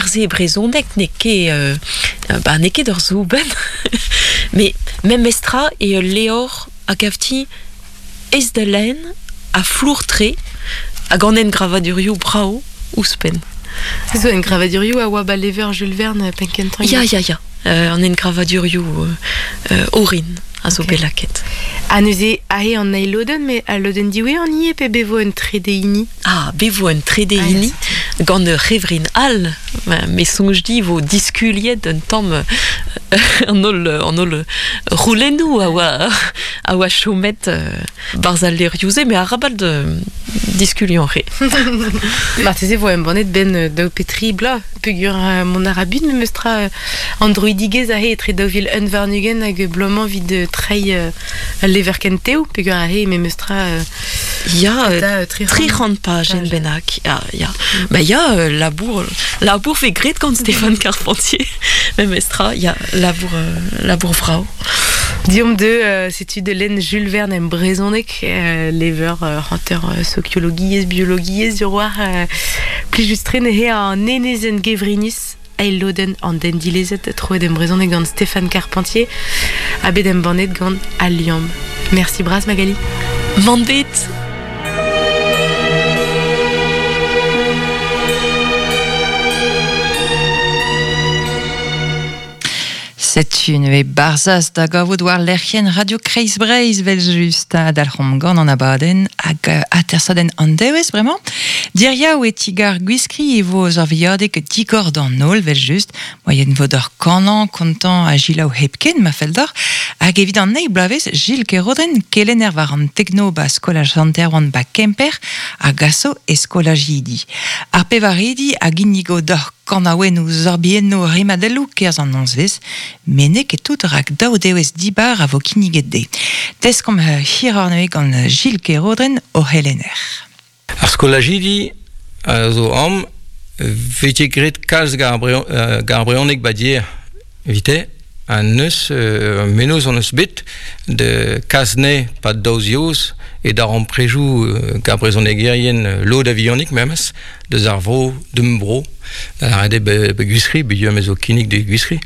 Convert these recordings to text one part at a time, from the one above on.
barze brezonek neke d'or zouben. Mais même mestra et leor a gavti es de laine a flourtré a ganen gravadurioù brao ouspen. C'est une gravadurioù a oa ba lever Jules Verne penkentra. Ya. On en gravadurioù orin a zo belaket. A neuze ahe an nae loden, mais a loden diwe an ie pe bevo en tredeini. Ah, bevo en tredeini gant revrin al, mais sonj di vo diskuliet un tamm an ol roulenou a oa chomet barzal leriouse, mais a rabal de diskulion re. Marteze vo en bonnet ben daou petri bla, pegur mon arabud, me mestra androidigez ahe etre daouvil un varnugen hag bloman vid trei leverkenteo, pegur ahe me mestra tri page en benak. Ya. Bah ya labour fait gret quand Stéphane Carpentier. Mais mestra, ya labour vrao. Diom de c'est-tu de laine Jules Verne en brezonek lever hanter sociologiez biologiez du roi plus justre ne en nenezen gevrinis el loden en dendilezet troué de brezonek gant Stéphane Carpentier abedem bannet gant Aliam. Merci bras Magali. Mandit. C'est une barzas da gavout war lerchen radio Kreis Breiz vel just dalhom gant an abaden hag atersaden an dewez vraiment. Diria ou etigar gwiskri e vo zorviadek digor d'an nol vel just moyen vodor kanan kontant a gilaou hepken ma feldor hag evit an nei blavez Gilles Kerodren kelen war an techno ba skolaj santerwan ba kemper hag aso eskolajidi. Ar pevaridi hag inigo d'or kanaouen ou zorbienno rimadelou kerz an nonzvez, mene ket tout rak daou dewez dibar a vo kiniget de. Tez kom hir ar neue gant Gilles Kerodren o helener. Ar skolajidi a zo am vete gret kalz gar breonek badier vite an neus menoz an eus bet de kazne pat daouz yoz et d'ar an prejou gar brezonek gerien lod avionik memes de zarvro dembro da rede be gwisri bidio mezo kinik de gwisri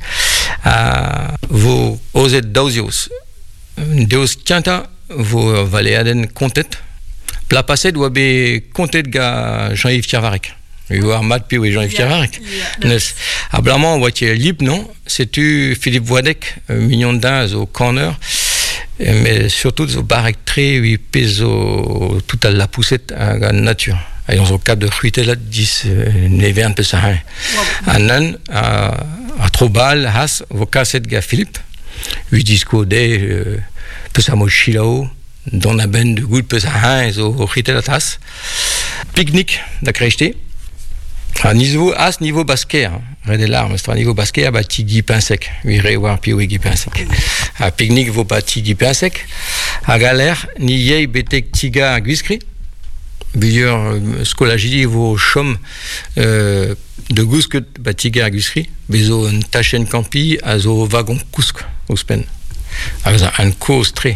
vo ozet daouz yoz deoz tianta vo valeaden kontet pla paset oa be kontet ga Jean-Yves Tiavarek. Il y a Matt Pio et Jean-Yves Tiavarek. À Blamand, on voit qu'il y a Lip, non? C'est-tu Philippe Voidec, mignon d'un au corner, mais surtout au barrec très, il pèse tout à la poussette à la nature. Et on se cap de fruiter là, 10 nevers, peu ça. Un an, à Trobal, Has, vos cassettes gars Philippe, 8 disco day, peu ça mochilao, dans la benne de goût, peu ça, et au fruiter la tasse. Pique-nique, d'acrècheté. À niveau basquet, Red larmes, c'est un niveau basquet, à bâti Guy Pinsec, viré voir puis Guy Pinsec. À pique-nique, vaut bâti Guy Pinsec. À galère, ni yei betek tiga à Guiscri. Bilieur, scolagidi, vos chom, de gousque batiga à Guiscri. Bezo, un tachen campi, à zo wagon cousk, au spen. Avec un cause très.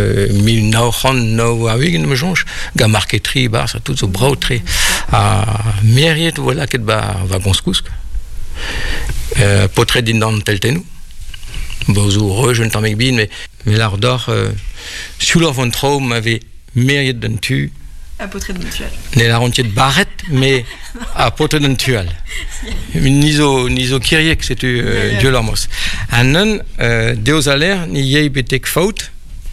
1900 avigen me jonge ga marquetri bar ça tout zo brautri a meriet voilà ket ba vagonskusk portrait d'indan teltenu bozo rejeune tamek bin mais l'ardor sous leur ventre m'avait meriet d'un tu à portrait d'un tual ne la rontier de barrette mais à portrait d'un tual nizo kiriek c'est tu dieu lamos anon deos aler ni yei betek faute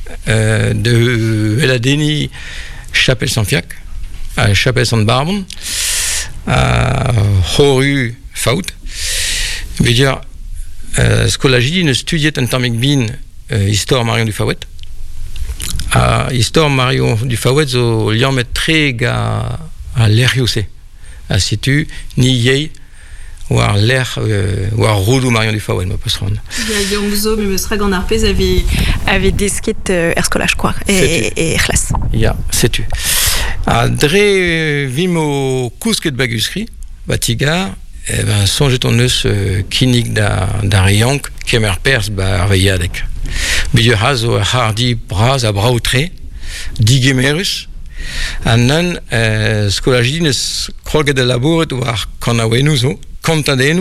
de Veladeni Chapelle Saint-Fiac à Chapelle Saint-Barbon à Horu Faut veut dire scolagidi ne studiet un tamek bin histoire Marion du Fawet histoire Marion du Fawet zo liam met très ga à l'eriose à situ ni yei war l'air war roudou Marion du Fawet me peut se rendre il y a Yongzo mais me sera gant arpez avait des skates erscolage quoi et classe ya sais-tu a dre vimo kousket bagusri batigar et ben songe ton neus kinik da riank kemer pers ba arveiadek bidio hazo hardi bras a brautre digemerus anan scolagines krolget de laboret war kanawenuzo contadenu